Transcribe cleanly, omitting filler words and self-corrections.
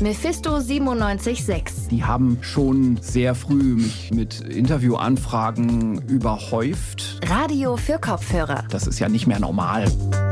Mephisto 97.6. Die haben schon sehr früh mich mit Interviewanfragen überhäuft. Radio für Kopfhörer. Das ist ja nicht mehr normal.